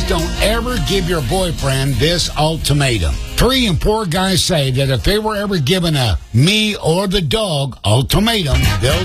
don't ever give your boyfriend this ultimatum. 3 in 4 guys say that if they were ever given a me or the dog ultimatum, they'll